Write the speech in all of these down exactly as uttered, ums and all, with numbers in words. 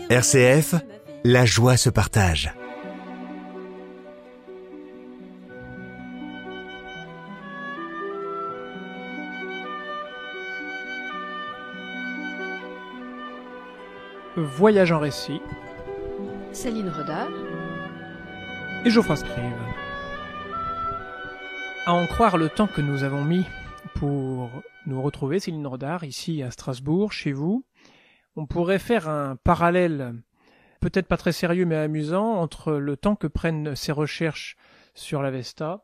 R C F, la joie se partage. Voyage en récit. Céline Redard Et Geoffroy Scrive. À en croire le temps que nous avons mis pour nous retrouver, Céline Redard, ici à Strasbourg, chez vous, on pourrait faire un parallèle, peut-être pas très sérieux mais amusant, entre le temps que prennent ces recherches sur l'Avesta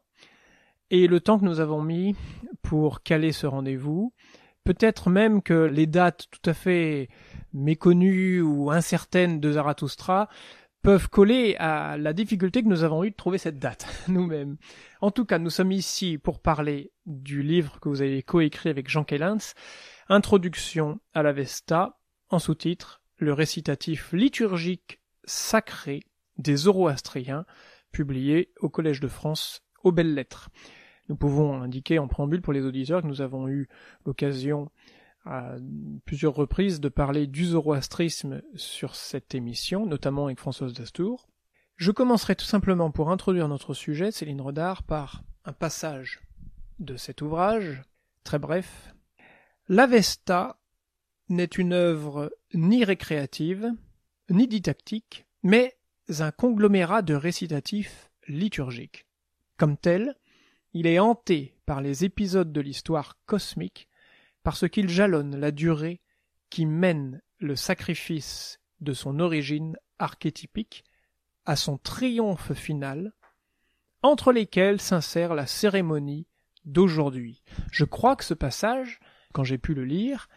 et le temps que nous avons mis pour caler ce rendez-vous. Peut-être même que les dates tout à fait méconnues ou incertaines de Zarathustra peuvent coller à la difficulté que nous avons eue de trouver cette date, nous-mêmes. En tout cas, nous sommes ici pour parler du livre que vous avez coécrit avec Jean Kellens, Introduction à l'Avesta, en sous-titre, le récitatif liturgique sacré des Zoroastriens, publié au Collège de France aux Belles Lettres. Nous pouvons indiquer en préambule pour les auditeurs que nous avons eu l'occasion à plusieurs reprises de parler du zoroastrisme sur cette émission, notamment avec Françoise Dastour. Je commencerai tout simplement pour introduire notre sujet, Céline Redard, par un passage de cet ouvrage, très bref. L'Avesta n'est une œuvre ni récréative, ni didactique, mais un conglomérat de récitatifs liturgiques. Comme tel, il est hanté par les épisodes de l'histoire cosmique parce qu'il jalonne la durée qui mène le sacrifice de son origine archétypique à son triomphe final, entre lesquels s'insère la cérémonie d'aujourd'hui. Je crois que ce passage, quand j'ai pu le lire,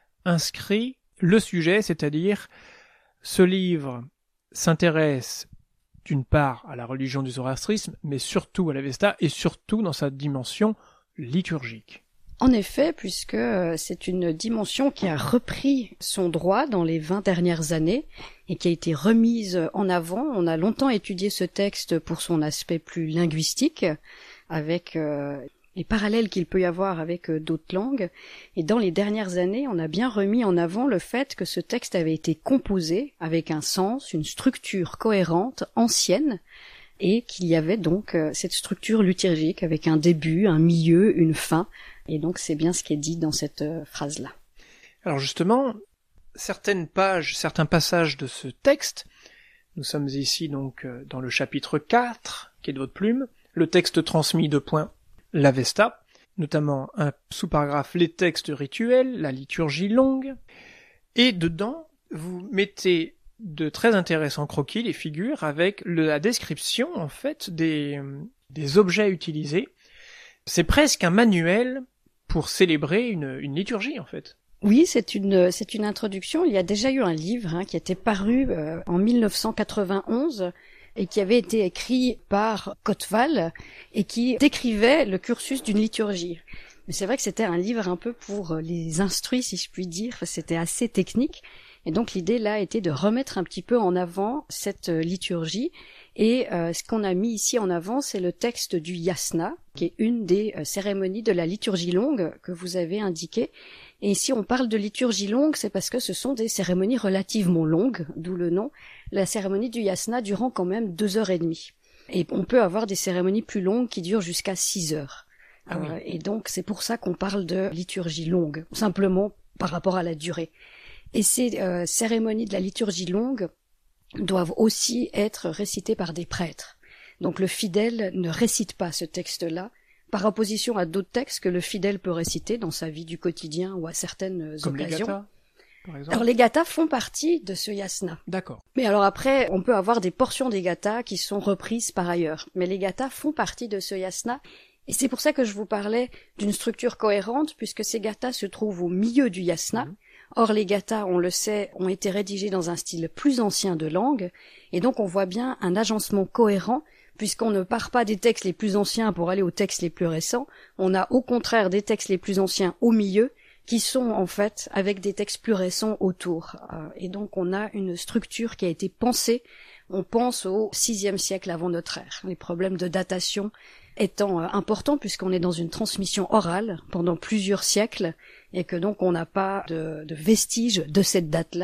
inscrit le sujet, c'est-à-dire ce livre s'intéresse d'une part à la religion du zoroastrisme, mais surtout à l'Avesta, et surtout dans sa dimension liturgique. En effet, puisque c'est une dimension qui a repris son droit dans les vingt dernières années et qui a été remise en avant. On a longtemps étudié ce texte pour son aspect plus linguistique, avec euh, les parallèles qu'il peut y avoir avec euh, d'autres langues. Et dans les dernières années, on a bien remis en avant le fait que ce texte avait été composé avec un sens, une structure cohérente, ancienne, et qu'il y avait donc euh, cette structure liturgique avec un début, un milieu, une fin. Et donc c'est bien ce qui est dit dans cette euh, phrase-là. Alors justement, certaines pages, certains passages de ce texte, nous sommes ici donc euh, dans le chapitre quatre, qui est de votre plume, le texte transmis de point l'Avesta, notamment un sous-paragraphe les textes rituels, la liturgie longue, et dedans, vous mettez de très intéressants croquis, les figures, avec le, la description, en fait, des, des objets utilisés. C'est presque un manuel pour célébrer une, une liturgie, en fait. Oui, c'est une, c'est une introduction. Il y a déjà eu un livre hein, qui était paru euh, en mille neuf cent quatre-vingt-onze et qui avait été écrit par Kotval et qui décrivait le cursus d'une liturgie. Mais c'est vrai que c'était un livre un peu pour les instruits, si je puis dire. C'était assez technique. Et donc l'idée là était de remettre un petit peu en avant cette liturgie. Et euh, ce qu'on a mis ici en avant, c'est le texte du yasna, qui est une des euh, cérémonies de la liturgie longue que vous avez indiqué. Et si on parle de liturgie longue, c'est parce que ce sont des cérémonies relativement longues, d'où le nom. La cérémonie du yasna durant quand même deux heures et demie. Et on peut avoir des cérémonies plus longues qui durent jusqu'à six heures. Ah oui. euh, et donc c'est pour ça qu'on parle de liturgie longue, simplement par rapport à la durée. Et ces euh, cérémonies de la liturgie longue doivent aussi être récitées par des prêtres. Donc le fidèle ne récite pas ce texte-là, par opposition à d'autres textes que le fidèle peut réciter dans sa vie du quotidien ou à certaines Comme occasions. les gathas, par exemple. Alors les gathas font partie de ce yasna. D'accord. Mais alors après, on peut avoir des portions des gathas qui sont reprises par ailleurs. Mais les gathas font partie de ce yasna. Et c'est pour ça que je vous parlais d'une structure cohérente, puisque ces gathas se trouvent au milieu du yasna. Mmh. Or, les gathas, on le sait, ont été rédigés dans un style plus ancien de langue, et donc on voit bien un agencement cohérent, puisqu'on ne part pas des textes les plus anciens pour aller aux textes les plus récents, on a au contraire des textes les plus anciens au milieu, qui sont en fait avec des textes plus récents autour. Et donc on a une structure qui a été pensée, on pense au sixième siècle avant notre ère. Les problèmes de datation étant euh, important puisqu'on est dans une transmission orale pendant plusieurs siècles et que donc on n'a pas de, de vestiges de cette date-là,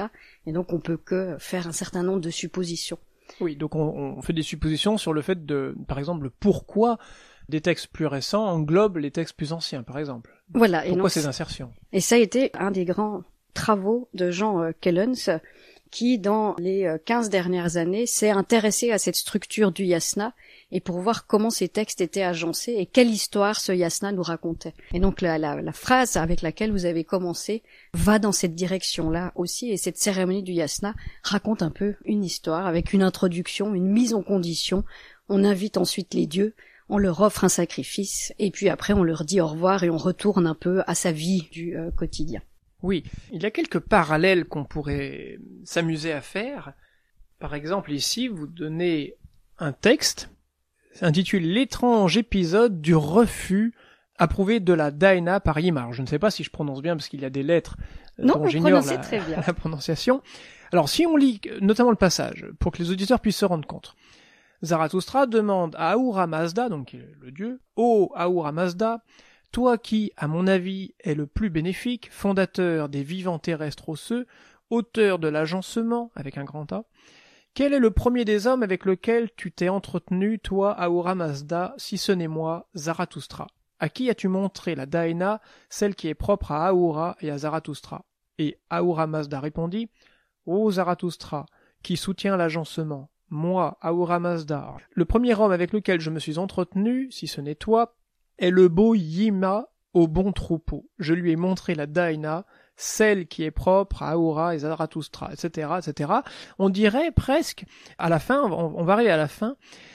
Et donc on peut que faire un certain nombre de suppositions. Oui, donc on, on fait des suppositions sur le fait de, par exemple, pourquoi des textes plus récents englobent les textes plus anciens, par exemple. Voilà. Pourquoi et donc, ces insertions? Et ça a été un des grands travaux de Jean euh, Kellens, qui, dans les euh, quinze dernières années, s'est intéressé à cette structure du yasna, et pour voir comment ces textes étaient agencés et quelle histoire ce yasna nous racontait. Et donc la, la, la phrase avec laquelle vous avez commencé va dans cette direction-là aussi, et cette cérémonie du yasna raconte un peu une histoire avec une introduction, une mise en condition. On invite ensuite les dieux, on leur offre un sacrifice, et puis après on leur dit au revoir et on retourne un peu à sa vie du euh, quotidien. Oui, il y a quelques parallèles qu'on pourrait s'amuser à faire. Par exemple, ici, vous donnez un texte intitulé « L'étrange épisode du refus approuvé de la Daina par Yima ». Je ne sais pas si je prononce bien parce qu'il y a des lettres non, dont j'ignore la, très bien. la prononciation. Alors, si on lit notamment le passage, pour que les auditeurs puissent se rendre compte, Zarathustra demande à Ahura Mazda, donc le dieu, « Ô Ahura Mazda, toi qui, à mon avis, es le plus bénéfique, fondateur des vivants terrestres osseux, auteur de l'agencement, avec un grand A, quel est le premier des hommes avec lequel tu t'es entretenu, toi, Ahura Mazda, si ce n'est moi, Zarathustra? À qui as-tu montré la Daina, celle qui est propre à Ahura et à Zarathustra? Et Ahura Mazda répondit, Ô Zarathustra, qui soutient l'agencement, moi, Ahura Mazda, le premier homme avec lequel je me suis entretenu, si ce n'est toi, est le beau Yima au bon troupeau. Je lui ai montré la Daina, celle qui est propre à Ahura et Zarathustra, et cetera, et cetera. On dirait presque, à la fin, on, on va arriver à la fin,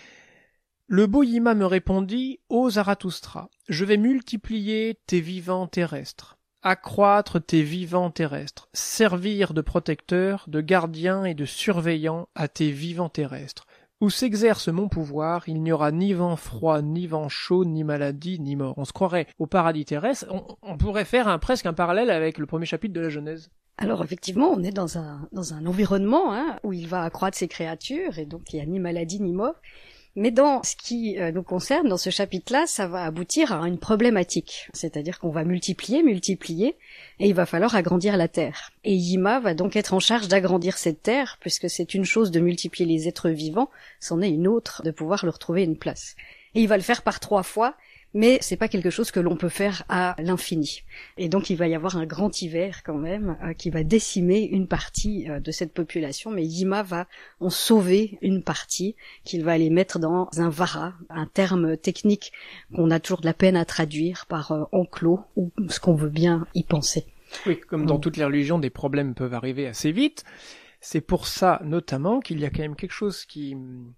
le beau Yima me répondit, ô Zarathustra, je vais multiplier tes vivants terrestres, accroître tes vivants terrestres, servir de protecteur, de gardien et de surveillant à tes vivants terrestres. Où s'exerce mon pouvoir, il n'y aura ni vent froid, ni vent chaud, ni maladie, ni mort. On se croirait au paradis terrestre. On, on pourrait faire un, presque un parallèle avec le premier chapitre de la Genèse. Alors effectivement, on est dans un, dans un environnement hein, où il va accroître ses créatures, et donc il n'y a ni maladie ni mort. Mais dans ce qui euh, nous concerne, dans ce chapitre-là, ça va aboutir à une problématique. C'est-à-dire qu'on va multiplier, multiplier, et il va falloir agrandir la terre. Et Yima va donc être en charge d'agrandir cette terre, puisque c'est une chose de multiplier les êtres vivants, c'en est une autre de pouvoir leur trouver une place. Et il va le faire par trois fois, mais c'est pas quelque chose que l'on peut faire à l'infini. Et donc il va y avoir un grand hiver quand même euh, qui va décimer une partie euh, de cette population, mais Yima va en sauver une partie qu'il va aller mettre dans un vara, un terme technique qu'on a toujours de la peine à traduire par euh, enclos ou ce qu'on veut bien y penser. Oui, comme dans toutes les religions, des problèmes peuvent arriver assez vite. C'est pour ça notamment qu'il y a quand même quelque chose qui,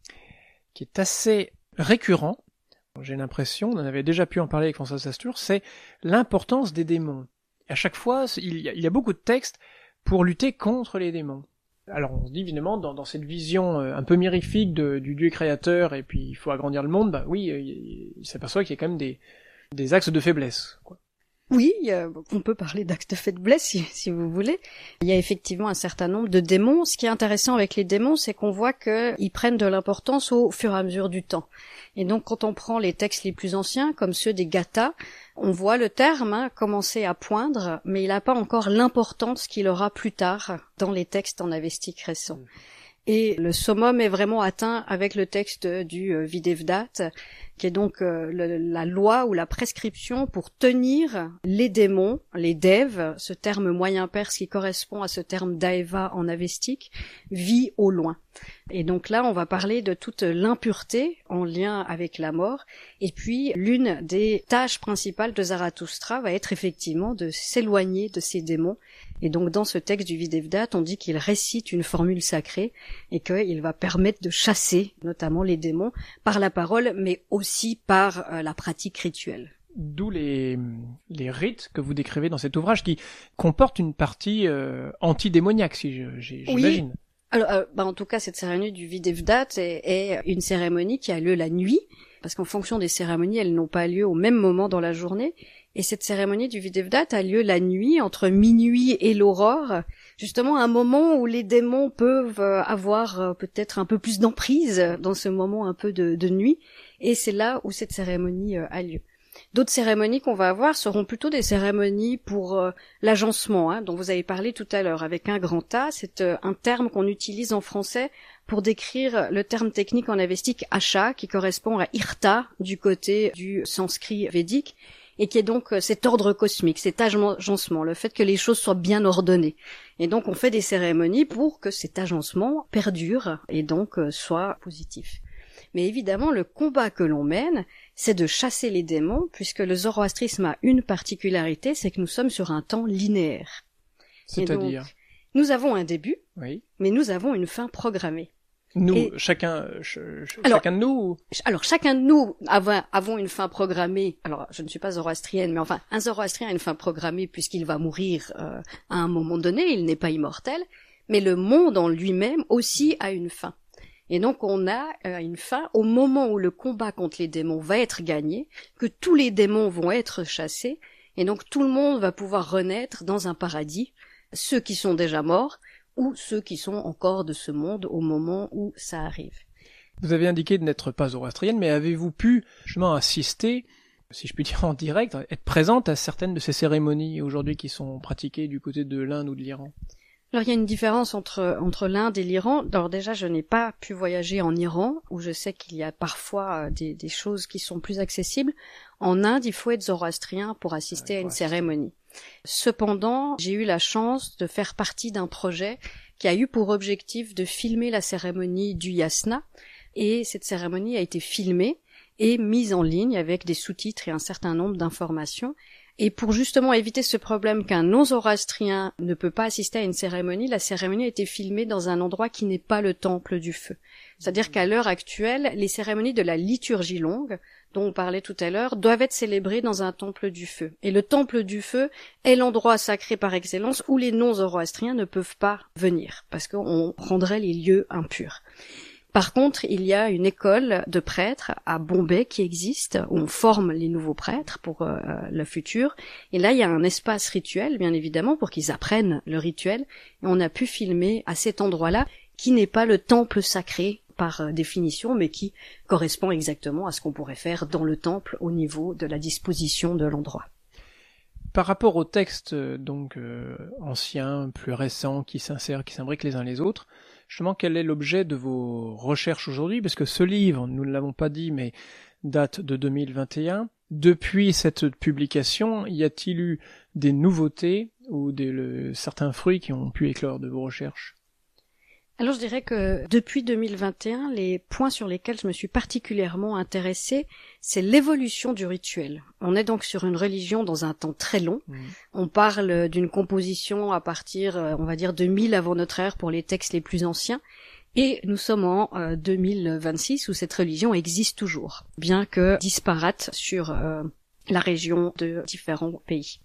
qui est assez récurrent. J'ai l'impression, on en avait déjà pu en parler avec François Sastur, c'est l'importance des démons. Et à chaque fois, il y, a, il y a beaucoup de textes pour lutter contre les démons. Alors on se dit évidemment, dans, dans cette vision un peu mirifique de, du Dieu créateur, et puis il faut agrandir le monde, bah oui, il, il s'aperçoit qu'il y a quand même des, des axes de faiblesse, quoi. Oui, on peut parler d'actes de faiblesse si, si vous voulez. Il y a effectivement un certain nombre de démons. Ce qui est intéressant avec les démons, c'est qu'on voit qu'ils prennent de l'importance au fur et à mesure du temps. Et donc quand on prend les textes les plus anciens, comme ceux des Gathas, on voit le terme hein, commencer à poindre, mais il n'a pas encore l'importance qu'il aura plus tard dans les textes en avestique récents. Et le summum est vraiment atteint avec le texte du euh, Videvdat, qui est donc euh, le, la loi ou la prescription pour tenir les démons, les devs, ce terme moyen perse qui correspond à ce terme daeva en avestique, vit au loin. Et donc là, on va parler de toute l'impureté en lien avec la mort. Et puis, l'une des tâches principales de Zarathustra va être effectivement de s'éloigner de ces démons. Et donc, dans ce texte du Videvdat, on dit qu'il récite une formule sacrée et qu'il va permettre de chasser notamment les démons par la parole, mais aussi par euh, la pratique rituelle. D'où les, les rites que vous décrivez dans cet ouvrage qui comportent une partie euh, antidémoniaque, si je, j'imagine. Oui. Alors, euh, bah, en tout cas, cette cérémonie du Videvdat est, est une cérémonie qui a lieu la nuit, parce qu'en fonction des cérémonies, elles n'ont pas lieu au même moment dans la journée. Et cette cérémonie du Videvdat a lieu la nuit, entre minuit et l'aurore, justement un moment où les démons peuvent avoir peut-être un peu plus d'emprise dans ce moment un peu de, de nuit. Et c'est là où cette cérémonie a lieu. D'autres cérémonies qu'on va avoir seront plutôt des cérémonies pour euh, l'agencement, hein, dont vous avez parlé tout à l'heure, avec un grand A. C'est euh, un terme qu'on utilise en français pour décrire le terme technique en avestique asha, qui correspond à irta du côté du sanskrit védique, et qui est donc euh, cet ordre cosmique, cet agencement, le fait que les choses soient bien ordonnées. Et donc on fait des cérémonies pour que cet agencement perdure et donc euh, soit positif. Mais évidemment, le combat que l'on mène, c'est de chasser les démons, puisque le zoroastrisme a une particularité, c'est que nous sommes sur un temps linéaire. C'est-à-dire donc, nous avons un début, oui. mais nous avons une fin programmée. Nous, Et... chacun, ch ch alors, chacun de nous. Alors, chacun de nous avons, avons une fin programmée. Alors, je ne suis pas zoroastrienne, mais enfin, un zoroastrien a une fin programmée puisqu'il va mourir euh, à un moment donné, il n'est pas immortel, mais le monde en lui-même aussi a une fin. Et donc on a euh, une fin au moment où le combat contre les démons va être gagné, que tous les démons vont être chassés, et donc tout le monde va pouvoir renaître dans un paradis, ceux qui sont déjà morts, ou ceux qui sont encore de ce monde au moment où ça arrive. Vous avez indiqué de n'être pas zoroastrienne, mais avez-vous pu justement assister, si je puis dire en direct, être présente à certaines de ces cérémonies aujourd'hui qui sont pratiquées du côté de l'Inde ou de l'Iran ? Alors il y a une différence entre entre l'Inde et l'Iran. Alors déjà, je n'ai pas pu voyager en Iran, où je sais qu'il y a parfois des, des choses qui sont plus accessibles. En Inde, il faut être zoroastrien pour assister ouais, à une assister. cérémonie. Cependant, j'ai eu la chance de faire partie d'un projet qui a eu pour objectif de filmer la cérémonie du yasna, et cette cérémonie a été filmée et mise en ligne avec des sous-titres et un certain nombre d'informations. Et pour justement éviter ce problème qu'un non-zoroastrien ne peut pas assister à une cérémonie, la cérémonie a été filmée dans un endroit qui n'est pas le temple du feu. C'est-à-dire qu'à l'heure actuelle, les cérémonies de la liturgie longue, dont on parlait tout à l'heure, doivent être célébrées dans un temple du feu. Et le temple du feu est l'endroit sacré par excellence où les non-zoroastriens ne peuvent pas venir, parce qu'on rendrait les lieux impurs. Par contre, il y a une école de prêtres à Bombay qui existe, où on forme les nouveaux prêtres pour euh, le futur. Et là, il y a un espace rituel, bien évidemment, pour qu'ils apprennent le rituel. Et on a pu filmer à cet endroit-là, qui n'est pas le temple sacré par euh, définition, mais qui correspond exactement à ce qu'on pourrait faire dans le temple au niveau de la disposition de l'endroit. Par rapport aux textes donc euh, anciens, plus récents, qui s'insèrent, qui s'imbriquent les uns les autres, justement, quel est l'objet de vos recherches aujourd'hui? Parce que ce livre, nous ne l'avons pas dit, mais date de deux mille vingt et un. Depuis cette publication, y a-t-il eu des nouveautés ou des, le, certains fruits qui ont pu éclore de vos recherches? Alors je dirais que depuis deux mille vingt et un, les points sur lesquels je me suis particulièrement intéressée, c'est l'évolution du rituel. On est donc sur une religion dans un temps très long. Mmh. On parle d'une composition à partir, on va dire, de mille avant notre ère pour les textes les plus anciens. Et nous sommes en euh, deux mille vingt-six où cette religion existe toujours, bien que disparate sur euh, la région de différents pays.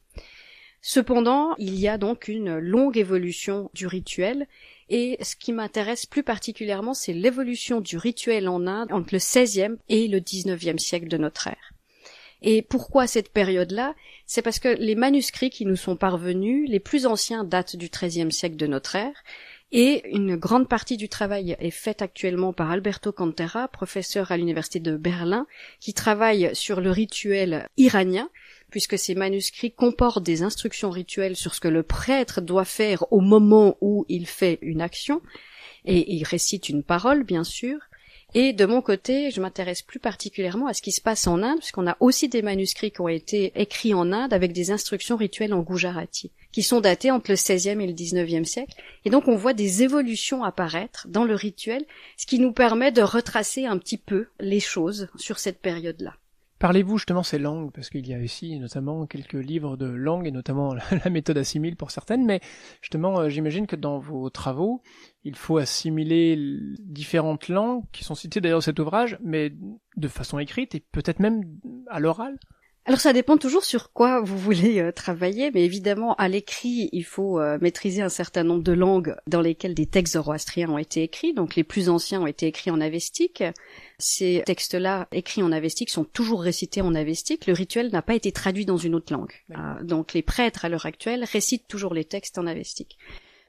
Cependant, il y a donc une longue évolution du rituel, et ce qui m'intéresse plus particulièrement, c'est l'évolution du rituel en Inde entre le seizième et le dix-neuvième siècle de notre ère. Et pourquoi cette période-là? C'est parce que les manuscrits qui nous sont parvenus, les plus anciens datent du treizième siècle de notre ère, et une grande partie du travail est faite actuellement par Alberto Cantera, professeur à l'université de Berlin, qui travaille sur le rituel iranien, puisque ces manuscrits comportent des instructions rituelles sur ce que le prêtre doit faire au moment où il fait une action, et il récite une parole, bien sûr. Et de mon côté, je m'intéresse plus particulièrement à ce qui se passe en Inde, puisqu'on a aussi des manuscrits qui ont été écrits en Inde avec des instructions rituelles en Gujarati, qui sont datés entre le seizième et le dix-neuvième siècle. Et donc on voit des évolutions apparaître dans le rituel, ce qui nous permet de retracer un petit peu les choses sur cette période-là. Parlez-vous justement ces langues, parce qu'il y a ici notamment quelques livres de langues, et notamment la méthode assimile pour certaines, mais justement j'imagine que dans vos travaux, il faut assimiler différentes langues, qui sont citées d'ailleurs dans cet ouvrage, mais de façon écrite, et peut-être même à l'oral. Alors ça dépend toujours sur quoi vous voulez euh, travailler, mais évidemment à l'écrit il faut euh, maîtriser un certain nombre de langues dans lesquelles des textes zoroastriens ont été écrits, donc les plus anciens ont été écrits en avestique. Ces textes-là écrits en avestique sont toujours récités en avestique, le rituel n'a pas été traduit dans une autre langue. Euh, donc les prêtres à l'heure actuelle récitent toujours les textes en avestique.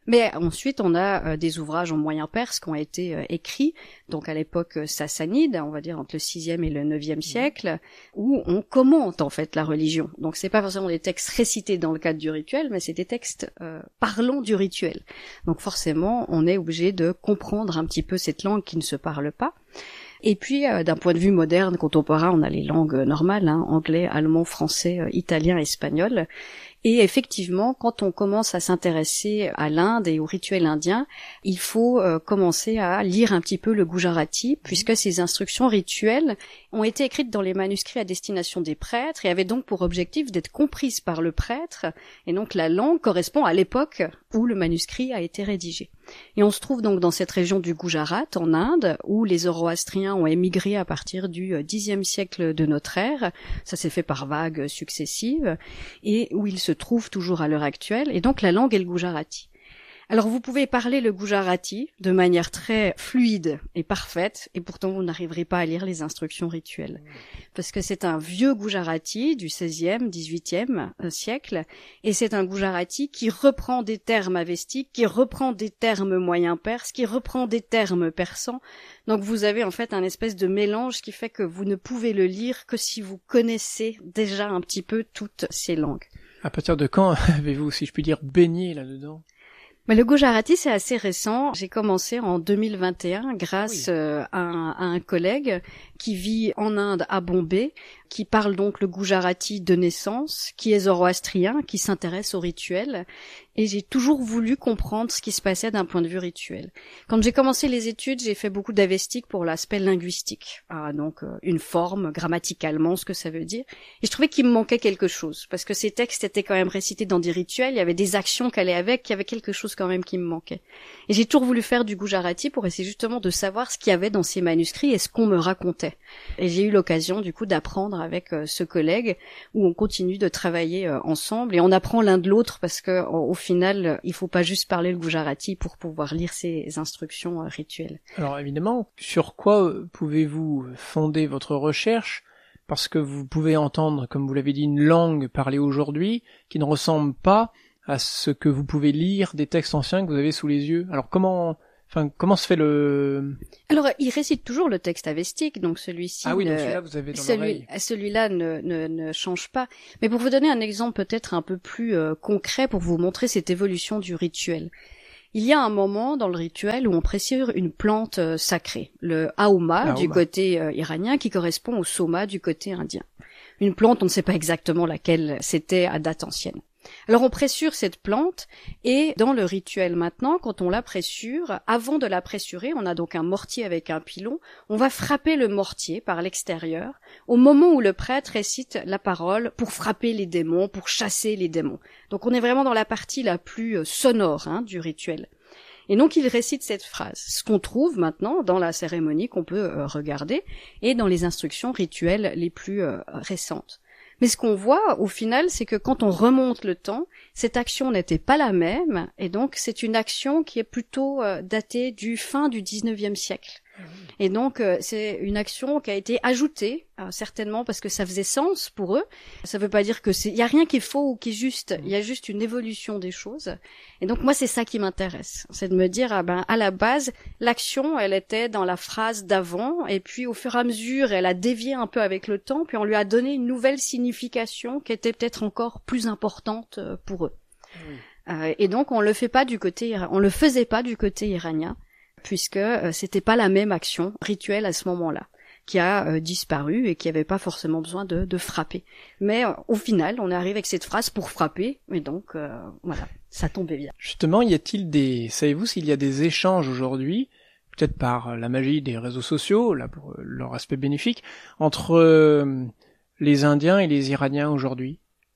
Mais ensuite, on a euh, des ouvrages en moyen perse qui ont été euh, écrits, donc à l'époque euh, sassanide, on va dire entre le sixième et le neuvième siècle, où on commente en fait la religion. Donc c'est pas forcément des textes récités dans le cadre du rituel, mais c'est des textes euh, parlant du rituel. Donc forcément, on est obligé de comprendre un petit peu cette langue qui ne se parle pas. Et puis, euh, d'un point de vue moderne, contemporain, on a les langues normales, hein, anglais, allemand, français, euh, italien, espagnol. Et effectivement, quand on commence à s'intéresser à l'Inde et au rituel indien, il faut euh, commencer à lire un petit peu le Gujarati, puisque ces instructions rituelles ont été écrites dans les manuscrits à destination des prêtres et avaient donc pour objectif d'être comprises par le prêtre. Et donc la langue correspond à l'époque où le manuscrit a été rédigé. Et on se trouve donc dans cette région du Gujarat, en Inde, où les Zoroastriens ont émigré à partir du dixième siècle de notre ère. Ça s'est fait par vagues successives, et où ils se trouvent toujours à l'heure actuelle. Et donc la langue est le Gujarati. Alors vous pouvez parler le Gujarati de manière très fluide et parfaite, et pourtant vous n'arriverez pas à lire les instructions rituelles. Parce que c'est un vieux Gujarati du seizième, dix-huitième siècle, et c'est un Gujarati qui reprend des termes avestiques, qui reprend des termes moyens perses, qui reprend des termes persans. Donc vous avez en fait un espèce de mélange qui fait que vous ne pouvez le lire que si vous connaissez déjà un petit peu toutes ces langues. À partir de quand avez-vous, si je puis dire, baigné là-dedans ? Mais le Gujarati, c'est assez récent. J'ai commencé en deux mille vingt et un grâce oui. euh, à, un, à un collègue qui vit en Inde à Bombay, qui parle donc le Gujarati de naissance, qui est zoroastrien, qui s'intéresse au rituel. Et j'ai toujours voulu comprendre ce qui se passait d'un point de vue rituel. Quand j'ai commencé les études, j'ai fait beaucoup d'avestique pour l'aspect linguistique. Ah, donc euh, une forme, grammaticalement, ce que ça veut dire. Et je trouvais qu'il me manquait quelque chose, parce que ces textes étaient quand même récités dans des rituels, il y avait des actions qui allaient avec, il y avait quelque chose quand même qui me manquait. Et j'ai toujours voulu faire du Gujarati pour essayer justement de savoir ce qu'il y avait dans ces manuscrits et ce qu'on me racontait. Et j'ai eu l'occasion du coup d'apprendre avec euh, ce collègue, où on continue de travailler euh, ensemble, et on apprend l'un de l'autre, parce que au final, il faut pas juste parler le Gujarati pour pouvoir lire ces instructions euh, rituelles. Alors évidemment, sur quoi pouvez-vous fonder votre recherche ? Parce que vous pouvez entendre, comme vous l'avez dit, une langue parlée aujourd'hui qui ne ressemble pas à ce que vous pouvez lire des textes anciens que vous avez sous les yeux. Alors comment, enfin, comment se fait le... Alors, il récite toujours le texte avestique, donc celui-ci... Ah oui, ne... donc celui-là, vous avez dans celui... l'oreille. Celui-là ne, ne, ne change pas. Mais pour vous donner un exemple peut-être un peu plus euh, concret pour vous montrer cette évolution du rituel. Il y a un moment dans le rituel où on pressure une plante euh, sacrée, le auma du côté euh, iranien qui correspond au soma du côté indien. Une plante, on ne sait pas exactement laquelle c'était à date ancienne. Alors on pressure cette plante, et dans le rituel maintenant, quand on la pressure, avant de la pressurer, on a donc un mortier avec un pilon, on va frapper le mortier par l'extérieur au moment où le prêtre récite la parole pour frapper les démons, pour chasser les démons. Donc on est vraiment dans la partie la plus sonore hein, du rituel. Et donc il récite cette phrase, ce qu'on trouve maintenant dans la cérémonie qu'on peut euh, regarder et dans les instructions rituelles les plus euh, récentes. Mais ce qu'on voit, au final, c'est que quand on remonte le temps, cette action n'était pas la même, et donc c'est une action qui est plutôt euh, datée du fin du dix-neuvième siècle. Mmh. Et donc euh, c'est une action qui a été ajoutée, euh, certainement parce que ça faisait sens pour eux. Ça veut pas dire que c'est, il y a rien qui est faux ou qui est juste, il y a juste une évolution des choses. Et donc moi c'est ça qui m'intéresse, c'est de me dire ah ben à la base l'action elle était dans la phrase d'avant, et puis au fur et à mesure elle a dévié un peu avec le temps, puis on lui a donné une nouvelle signification qui était peut-être encore plus importante pour eux. Oui. Euh, et donc on le fait pas du côté, on le faisait pas du côté iranien, puisque euh, c'était pas la même action rituelle à ce moment-là, qui a euh, disparu et qui avait pas forcément besoin de, de frapper. Mais euh, au final, on arrive avec cette phrase pour frapper, et donc euh, voilà, ça tombait bien. Justement, y a-t-il des, savez-vous s'il y a des échanges aujourd'hui, peut-être par la magie des réseaux sociaux, là pour leur aspect bénéfique, entre euh, les Indiens et les Iraniens aujourd'hui?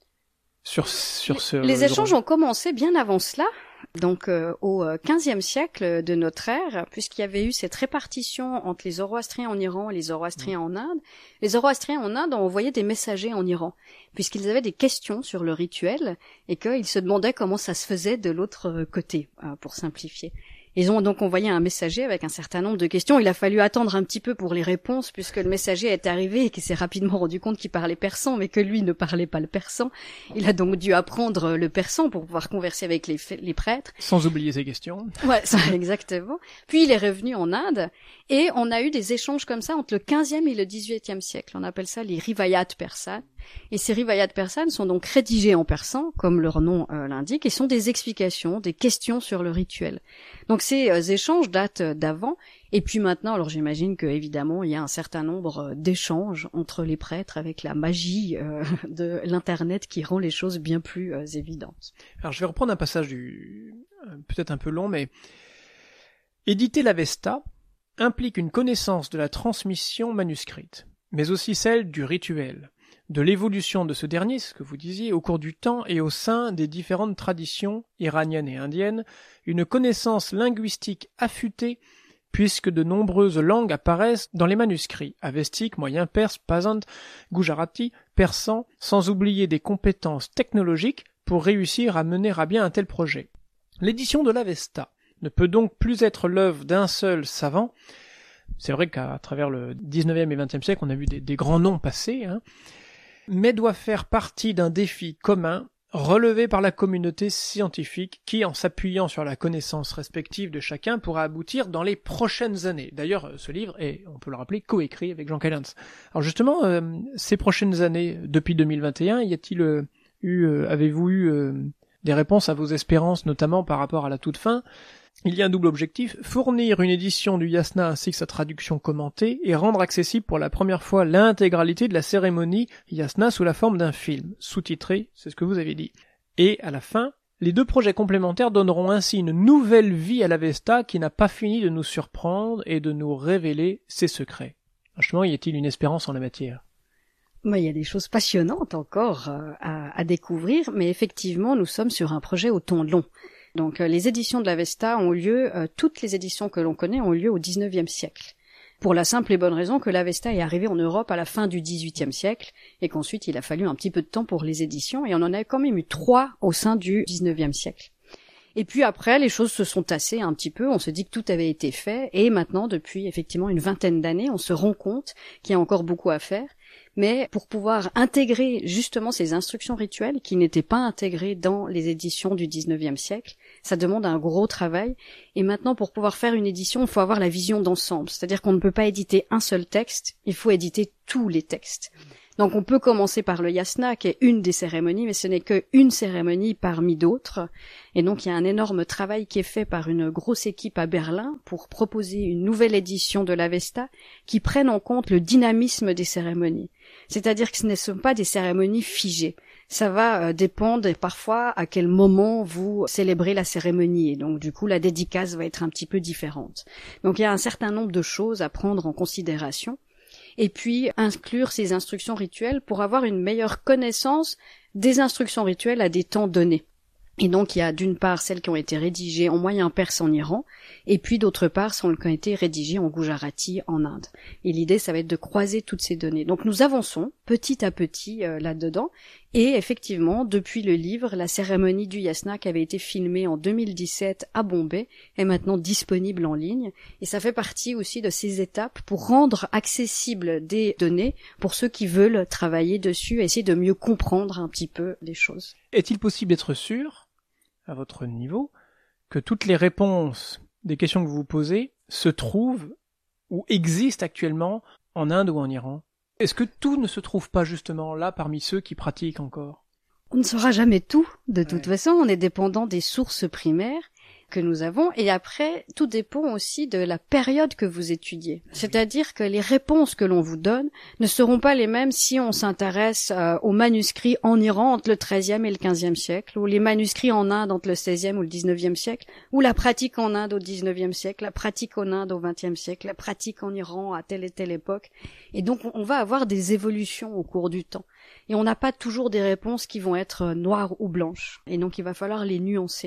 Sur, sur ce les échanges ont commencé bien avant cela, donc euh, au quinzième siècle de notre ère, puisqu'il y avait eu cette répartition entre les Zoroastriens en Iran et les Zoroastriens mmh. en Inde. Les Zoroastriens en Inde ont envoyé des messagers en Iran, puisqu'ils avaient des questions sur le rituel et qu'ils se demandaient comment ça se faisait de l'autre côté, pour simplifier. Ils ont donc envoyé un messager avec un certain nombre de questions. Il a fallu attendre un petit peu pour les réponses puisque le messager est arrivé et qu'il s'est rapidement rendu compte qu'il parlait persan mais que lui ne parlait pas le persan. Il a donc dû apprendre le persan pour pouvoir converser avec les, les prêtres. Sans oublier ses questions. Ouais, ça, exactement. Puis il est revenu en Inde et on a eu des échanges comme ça entre le quinzième et le dix-huitième siècle. On appelle ça les rivayat persanes. Et ces rivayat persanes sont donc rédigés en persan, comme leur nom euh, l'indique, et sont des explications, des questions sur le rituel. Donc ces euh, échanges datent euh, d'avant, et puis maintenant, alors j'imagine que évidemment il y a un certain nombre euh, d'échanges entre les prêtres avec la magie euh, de l'internet qui rend les choses bien plus euh, évidentes. Alors je vais reprendre un passage du peut-être un peu long, mais éditer l'Avesta implique une connaissance de la transmission manuscrite, mais aussi celle du rituel, de l'évolution de ce dernier, ce que vous disiez, au cours du temps et au sein des différentes traditions iraniennes et indiennes, une connaissance linguistique affûtée, puisque de nombreuses langues apparaissent dans les manuscrits, avestique, moyen perse, pasant, gujarati, persan, sans oublier des compétences technologiques pour réussir à mener à bien un tel projet. L'édition de l'Avesta ne peut donc plus être l'œuvre d'un seul savant. C'est vrai qu'à travers le dix-neuvième et vingtième siècle, on a vu des, des grands noms passer, hein, mais doit faire partie d'un défi commun relevé par la communauté scientifique qui, en s'appuyant sur la connaissance respective de chacun, pourra aboutir dans les prochaines années. D'ailleurs, ce livre est, on peut le rappeler, coécrit avec Jean Callens. Alors justement, euh, ces prochaines années, depuis deux mille vingt et un, y a-t-il euh, eu, euh, avez-vous eu euh, des réponses à vos espérances, notamment par rapport à la toute fin? Il y a un double objectif, fournir une édition du Yasna ainsi que sa traduction commentée et rendre accessible pour la première fois l'intégralité de la cérémonie Yasna sous la forme d'un film, sous-titré, c'est ce que vous avez dit. Et à la fin, les deux projets complémentaires donneront ainsi une nouvelle vie à l'Avesta qui n'a pas fini de nous surprendre et de nous révéler ses secrets. Franchement, y a-t-il une espérance en la matière? Mais il y a des choses passionnantes encore euh, à, à découvrir, mais effectivement, nous sommes sur un projet au temps long. Donc euh, les éditions de l'Avesta ont lieu, euh, toutes les éditions que l'on connaît ont lieu au dix-neuvième siècle. Pour la simple et bonne raison que l'Avesta est arrivé en Europe à la fin du dix-huitième siècle, et qu'ensuite il a fallu un petit peu de temps pour les éditions, et on en a quand même eu trois au sein du dix-neuvième siècle. Et puis après, les choses se sont tassées un petit peu, on se dit que tout avait été fait, et maintenant, depuis effectivement une vingtaine d'années, on se rend compte qu'il y a encore beaucoup à faire, mais pour pouvoir intégrer justement ces instructions rituelles qui n'étaient pas intégrées dans les éditions du dix-neuvième siècle, ça demande un gros travail. Et maintenant, pour pouvoir faire une édition, il faut avoir la vision d'ensemble. C'est-à-dire qu'on ne peut pas éditer un seul texte, il faut éditer tous les textes. Donc on peut commencer par le Yasna, qui est une des cérémonies, mais ce n'est qu'une cérémonie parmi d'autres. Et donc il y a un énorme travail qui est fait par une grosse équipe à Berlin pour proposer une nouvelle édition de l'Avesta qui prenne en compte le dynamisme des cérémonies. C'est-à-dire que ce ne sont pas des cérémonies figées. Ça va euh, dépendre parfois à quel moment vous célébrez la cérémonie. Et donc du coup la dédicace va être un petit peu différente. Donc il y a un certain nombre de choses à prendre en considération. Et puis inclure ces instructions rituelles pour avoir une meilleure connaissance des instructions rituelles à des temps donnés. Et donc il y a d'une part celles qui ont été rédigées en moyen perse en Iran, et puis d'autre part celles qui ont été rédigées en Gujarati en Inde. Et l'idée, ça va être de croiser toutes ces données. Donc nous avançons petit à petit euh, là-dedans, et effectivement, depuis le livre, la cérémonie du Yasna qui avait été filmée en deux mille dix-sept à Bombay est maintenant disponible en ligne, et ça fait partie aussi de ces étapes pour rendre accessibles des données pour ceux qui veulent travailler dessus et essayer de mieux comprendre un petit peu les choses. Est-il possible d'être sûr, à votre niveau, que toutes les réponses des questions que vous vous posez se trouvent ou existent actuellement en Inde ou en Iran? Est-ce que tout ne se trouve pas justement là parmi ceux qui pratiquent encore? On ne saura jamais tout. De toute ouais. façon, on est dépendant des sources primaires que nous avons, et après, tout dépend aussi de la période que vous étudiez. Oui. C'est-à-dire que les réponses que l'on vous donne ne seront pas les mêmes si on s'intéresse euh, aux manuscrits en Iran entre le treizième et le quinzième siècle, ou les manuscrits en Inde entre le seizième ou le dix-neuvième siècle, ou la pratique en Inde au dix-neuvième siècle, la pratique en Inde au vingtième siècle, la pratique en Iran à telle et telle époque. Et donc, on va avoir des évolutions au cours du temps. Et on n'a pas toujours des réponses qui vont être noires ou blanches. Et donc, il va falloir les nuancer.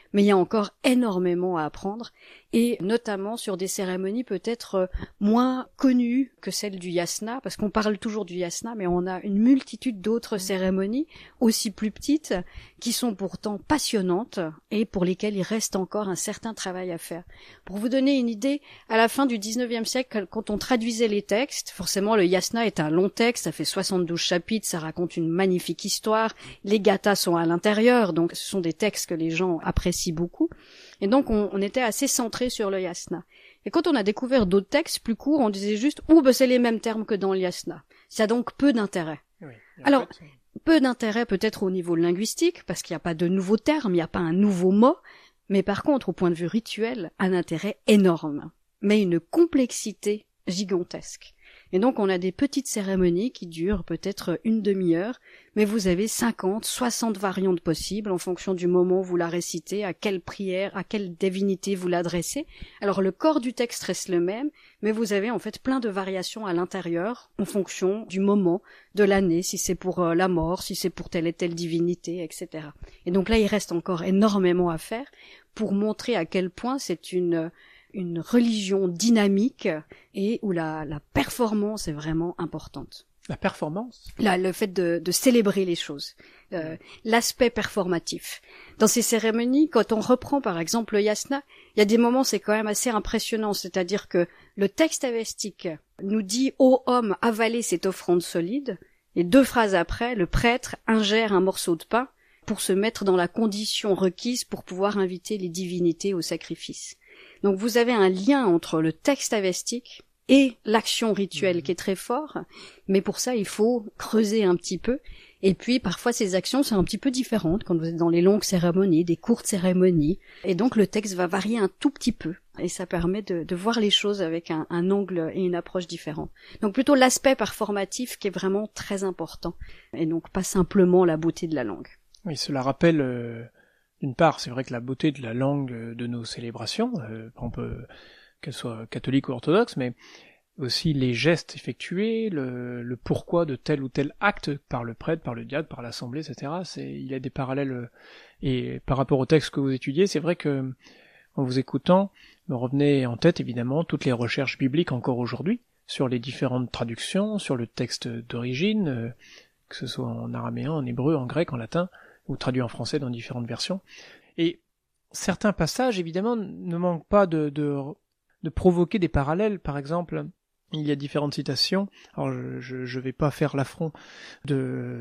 mais il y a encore énormément à apprendre, et notamment sur des cérémonies peut-être moins connues que celle du yasna, parce qu'on parle toujours du yasna, mais on a une multitude d'autres cérémonies, aussi plus petites, qui sont pourtant passionnantes, et pour lesquelles il reste encore un certain travail à faire. Pour vous donner une idée, à la fin du dix-neuvième siècle, quand on traduisait les textes, forcément le yasna est un long texte, ça fait soixante-douze chapitres, ça raconte une magnifique histoire, les gathas sont à l'intérieur, donc ce sont des textes que les gens apprécient beaucoup, et donc on, on était assez centré sur le yasna. Et quand on a découvert d'autres textes plus courts, on disait juste « Ouh, ben c'est les mêmes termes que dans le yasna ». Ça a donc peu d'intérêt. Oui, alors, fait, peu d'intérêt peut-être au niveau linguistique, parce qu'il n'y a pas de nouveaux termes, il n'y a pas un nouveau mot, mais par contre, au point de vue rituel, un intérêt énorme, mais une complexité gigantesque. Et donc on a des petites cérémonies qui durent peut-être une demi-heure, mais vous avez cinquante, soixante variantes possibles en fonction du moment où vous la récitez, à quelle prière, à quelle divinité vous l'adressez. Alors le corps du texte reste le même, mais vous avez en fait plein de variations à l'intérieur en fonction du moment, de l'année, si c'est pour euh, la mort, si c'est pour telle et telle divinité, et cetera. Et donc là il reste encore énormément à faire pour montrer à quel point c'est une... une religion dynamique et où la, la performance est vraiment importante. La performance? Là, le fait de, de célébrer les choses, euh, l'aspect performatif. Dans ces cérémonies, quand on reprend par exemple le yasna, il y a des moments c'est quand même assez impressionnant, c'est-à-dire que le texte avestique nous dit « Ô homme, avalez cette offrande solide » et deux phrases après, le prêtre ingère un morceau de pain pour se mettre dans la condition requise pour pouvoir inviter les divinités au sacrifice. Donc vous avez un lien entre le texte avestique et l'action rituelle mmh. qui est très fort, mais pour ça il faut creuser un petit peu, et puis parfois ces actions sont un petit peu différentes quand vous êtes dans les longues cérémonies, des courtes cérémonies, et donc le texte va varier un tout petit peu, et ça permet de, de voir les choses avec un, un angle et une approche différents. Donc plutôt l'aspect performatif qui est vraiment très important, et donc pas simplement la beauté de la langue. Oui, cela rappelle... Euh... D'une part, c'est vrai que la beauté de la langue de nos célébrations, euh, on peut qu'elle soit catholique ou orthodoxe, mais aussi les gestes effectués, le, le pourquoi de tel ou tel acte par le prêtre, par le diacre, par l'assemblée, et cetera. C'est, il y a des parallèles. Et par rapport au texte que vous étudiez, c'est vrai que, en vous écoutant, me revenait en tête évidemment toutes les recherches bibliques encore aujourd'hui sur les différentes traductions, sur le texte d'origine, euh, que ce soit en araméen, en hébreu, en grec, en latin, ou traduit en français dans différentes versions. Et certains passages, évidemment, ne manquent pas de, de, de provoquer des parallèles. Par exemple, il y a différentes citations. Alors, je, je vais pas faire l'affront de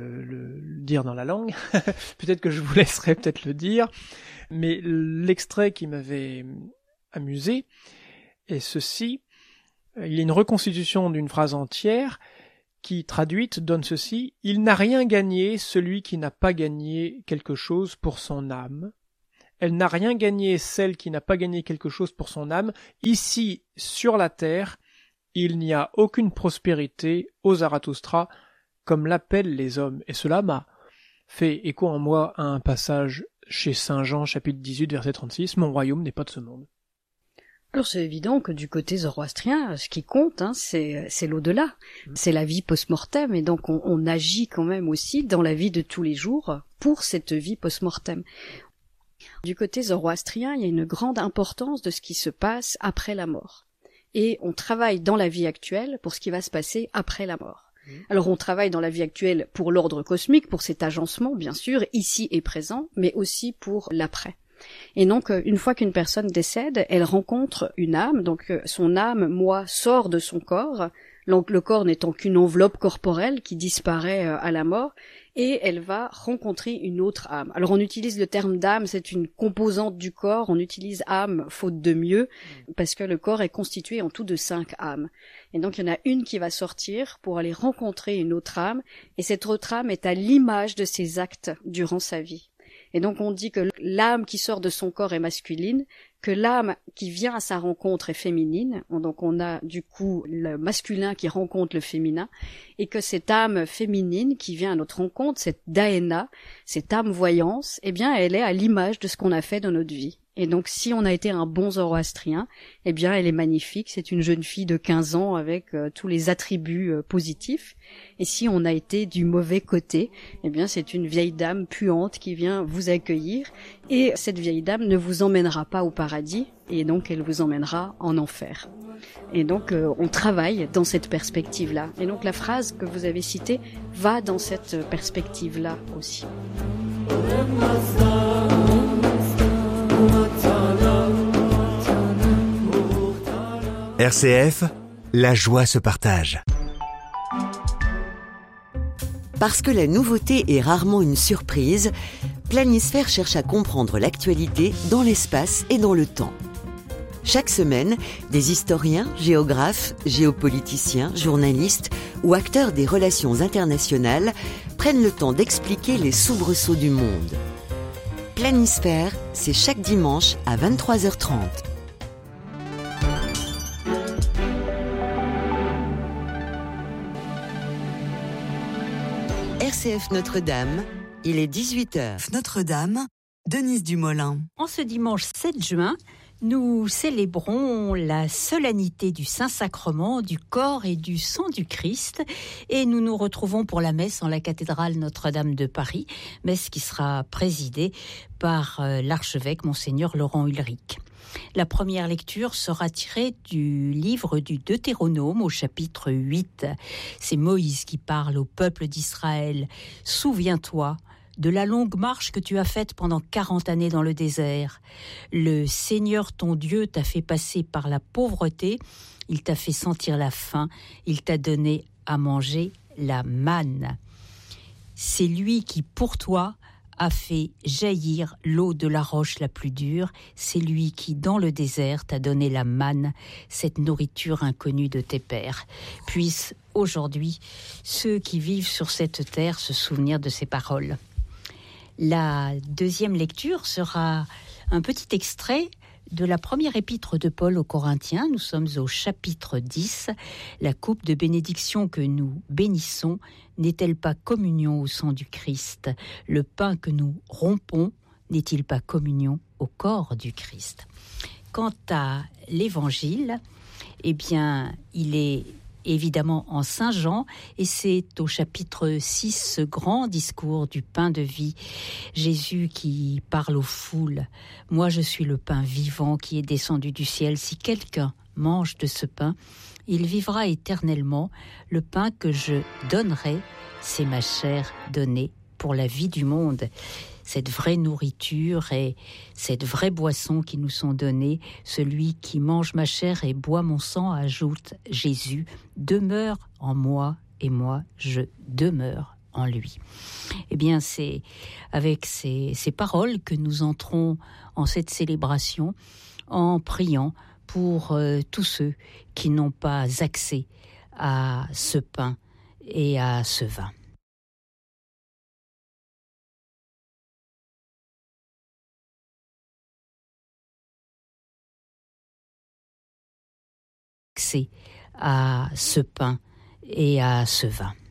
le, le dire dans la langue. Peut-être que je vous laisserai peut-être le dire. Mais l'extrait qui m'avait amusé est ceci. Il y a une reconstitution d'une phrase entière qui, traduite, donne ceci: « Il n'a rien gagné, celui qui n'a pas gagné quelque chose pour son âme. Elle n'a rien gagné, celle qui n'a pas gagné quelque chose pour son âme. Ici, sur la terre, il n'y a aucune prospérité, ô Zarathustra, comme l'appellent les hommes. » Et cela m'a fait écho en moi à un passage chez Saint Jean, chapitre dix-huit, verset trente-six, « Mon royaume n'est pas de ce monde. » Alors c'est évident que du côté zoroastrien, ce qui compte, hein, c'est, c'est l'au-delà, mmh. c'est la vie post-mortem, et donc on, on agit quand même aussi dans la vie de tous les jours pour cette vie post-mortem. Du côté zoroastrien, il y a une grande importance de ce qui se passe après la mort, et on travaille dans la vie actuelle pour ce qui va se passer après la mort. Mmh. Alors on travaille dans la vie actuelle pour l'ordre cosmique, pour cet agencement bien sûr, ici et présent, mais aussi pour l'après. Et donc, une fois qu'une personne décède, elle rencontre une âme, donc son âme, moi, sort de son corps, donc le corps n'étant qu'une enveloppe corporelle qui disparaît à la mort, et elle va rencontrer une autre âme. Alors on utilise le terme d'âme, c'est une composante du corps, on utilise âme faute de mieux, parce que le corps est constitué en tout de cinq âmes. Et donc il y en a une qui va sortir pour aller rencontrer une autre âme, et cette autre âme est à l'image de ses actes durant sa vie. Et donc on dit que l'âme qui sort de son corps est masculine, que l'âme qui vient à sa rencontre est féminine, donc on a du coup le masculin qui rencontre le féminin, et que cette âme féminine qui vient à notre rencontre, cette Daena, cette âme voyance, eh bien elle est à l'image de ce qu'on a fait dans notre vie. Et donc, si on a été un bon zoroastrien, eh bien, elle est magnifique. C'est une jeune fille de quinze ans avec euh, tous les attributs euh, positifs. Et si on a été du mauvais côté, eh bien, c'est une vieille dame puante qui vient vous accueillir. Et cette vieille dame ne vous emmènera pas au paradis, et donc elle vous emmènera en enfer. Et donc, euh, on travaille dans cette perspective-là. Et donc, la phrase que vous avez citée va dans cette perspective-là aussi. R C F, la joie se partage. Parce que la nouveauté est rarement une surprise, Planisphère cherche à comprendre l'actualité dans l'espace et dans le temps. Chaque semaine, des historiens, géographes, géopoliticiens, journalistes ou acteurs des relations internationales prennent le temps d'expliquer les soubresauts du monde. Planisphère, c'est chaque dimanche à vingt-trois heures trente. R C F Notre-Dame, il est dix-huit heures. Notre-Dame, Denise Dumoulin. En ce dimanche sept juin, nous célébrons la solennité du Saint-Sacrement, du corps et du sang du Christ, et nous nous retrouvons pour la messe en la cathédrale Notre-Dame de Paris, messe qui sera présidée par euh, l'archevêque Monseigneur Laurent Ulrich. La première lecture sera tirée du livre du Deutéronome au chapitre huit. C'est Moïse qui parle au peuple d'Israël. « Souviens-toi de la longue marche que tu as faite pendant quarante années dans le désert. Le Seigneur ton Dieu t'a fait passer par la pauvreté, il t'a fait sentir la faim, il t'a donné à manger la manne. C'est lui qui, pour toi, a fait jaillir l'eau de la roche la plus dure. C'est lui qui, dans le désert, t'a donné la manne, cette nourriture inconnue de tes pères. Puissent aujourd'hui ceux qui vivent sur cette terre se souvenir de ces paroles. » La deuxième lecture sera un petit extrait de la première épître de Paul aux Corinthiens. Nous sommes au chapitre dix. La coupe de bénédiction que nous bénissons n'est-elle pas communion au sang du Christ ? Le pain que nous rompons n'est-il pas communion au corps du Christ ? Quant à l'évangile, eh bien, il est évidemment en Saint Jean, et c'est au chapitre six, ce grand discours du pain de vie. Jésus qui parle aux foules. « Moi, je suis le pain vivant qui est descendu du ciel. Si quelqu'un mange de ce pain, il vivra éternellement. Le pain que je donnerai, c'est ma chair donnée pour la vie du monde. » Cette vraie nourriture et cette vraie boisson qui nous sont données, celui qui mange ma chair et boit mon sang, ajoute Jésus, demeure en moi et moi je demeure en lui. Eh bien, c'est avec ces, ces paroles que nous entrons en cette célébration en priant pour euh, tous ceux qui n'ont pas accès à ce pain et à ce vin. Accès à ce pain et à ce vin.